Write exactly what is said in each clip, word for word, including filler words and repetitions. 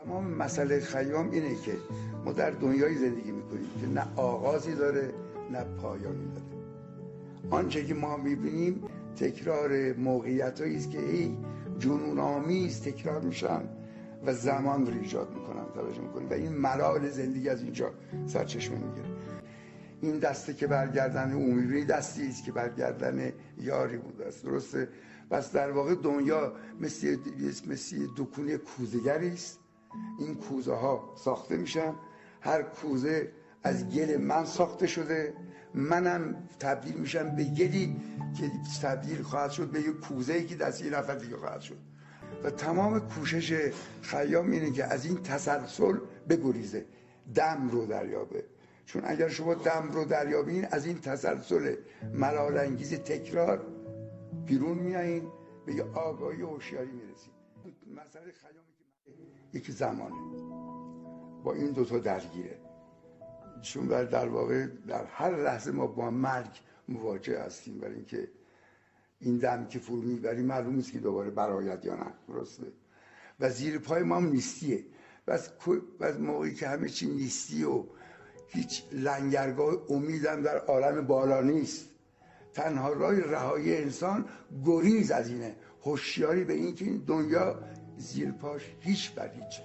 تمام مسئله خیام اینه که ما در دنیای زندگی میکنیم که نه آغازی داره نه پایانی داره. آنچه که ما میبینیم تکرار موقعیتایی است که ای جنون آمیز تکرار میشن و زمان رو ایجاد میکنن، توجه میکنیم و این ملال زندگی از اینجا سرچشمه میگیره. این دسته که برگردن او میبینی دستی است که برگردن یاری بوده است، درسته؟ پس در واقع دنیا مثل مثل دکونه کوزه‌گری است. این کوزه ها ساخته میشن، هر کوزه از گل من ساخته شده، منم تبدیل میشم به گلی که تبدیل خواهد شد به یک کوزه‌ای که دست یه نفر دیگه خواهد شد. و تمام کوشش خیام اینه که از این تسلسل بگریزه، دم رو دریابه. چون اگر شما دم رو دریابین از این تسلسل ملال انگیز تکرار بیرون میایین، به یه آگاهی و هوشیاری میرسید. مسئله خیامی که یکی زمانه با این دوتا درگیره، چون در واقع در هر لحظه ما با مرگ مواجه هستیم، برای اینکه این دم که فرو میبریم معلوم نیست که دوباره برآید یا نه، درسته؟ و زیر پای ما هم نیستیه. بس بس موقعی که همه چی نیستی و هیچ لنگرگاه امیدم در عالم بالا نیست، تنها راه رهایی انسان گریز از اینه، هوشیاری به این که این دنیا زیر پاش هیچ بر هیچ.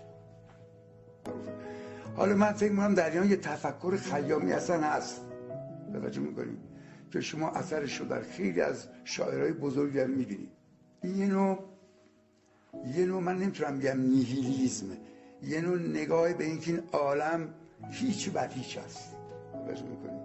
حالا من فکر می‌کنم در ایران یه تفکر خیامی اصلا هست، توجه می‌کنید که شما اثرش رو در خیلی از شاعرای بزرگی هم می‌بینید. یه نوع یه نوع من نمیتونم بگم نیهیلیسم، یه نوع نگاه به اینکه این عالم هیچ بر هیچ هست، توجه می‌کنید؟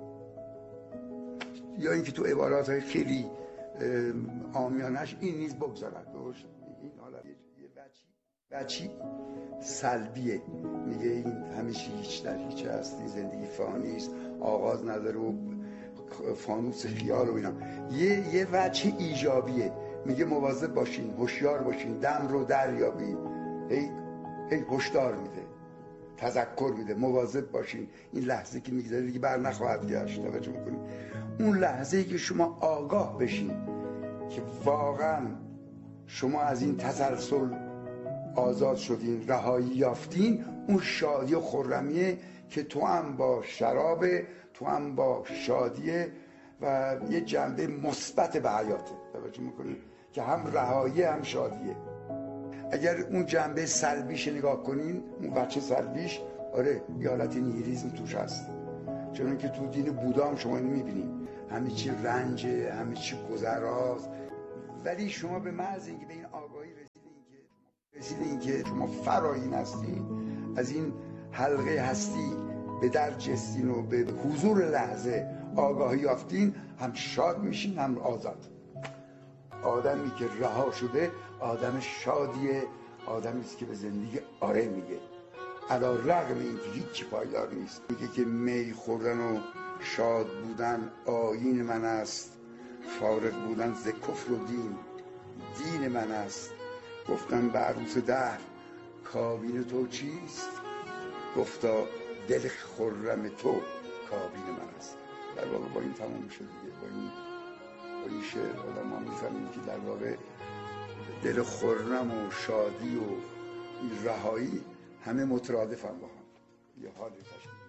یا اینکه تو عبارات‌های خیلی عامیانه‌اش این نیز بگذارد، درست؟ این حالت یه بچی بچی سلبیه، میگه این همه چی هیچ در هیچ هست، این زندگی فانی است، آغاز نداره و فانوس خیال و اینا. یه یه وجه ایجابیه، میگه مواظب باشین، هوشیار باشین، دم رو دریابین، هی هی هشدار میده، تذکر میده، مواظب باشین، این لحظه که میگذره دیگه بر نخواهد گشت، توجه میکنین؟ اون لحظه‌ای که شما آگاه بشین که واقعا شما از این تسلسل آزاد شدین، رهایی یافتین، اون شادی و خرمیه که تو هم با شرابه، تو هم با شادیه و یه جنبه مثبت به حیاته، توجه میکنید؟ که هم رهایی هم شادیه. اگر اون جنبه سلبیش نگاه کنین، اون بچه سلبیش، آره یه حالت نیهیلیسم توش هست، چون که تو دین بودا هم شما اینو میبینید، همه چی رنجه، همه چی گذراست. ولی شما به محض اینکه به این آگاهی رسیدین که شما فرایین هستین، از این حلقه هستی به در جستین و به حضور لحظه آگاهی یافتین، هم شاد میشین هم آزاد. آدمی که رها شده آدم شادیه، آدمی است که به زندگی آره میگه، علی رغم اینکه هیچ پایدار نیست. میگه که می خوردن و شاد بودن آیین من است، فارغ بودن ز کفر و دین دین من است. گفتم به عروس دهر کابین تو چیست، گفتا دل خرم تو کابین من است. در واقع با این تمام شد دیگه، با این با این شعر آدم ما میفهمیم که در واقع دل خرم و شادی و رهایی همه مترادف هم با هم یه حال تشکیل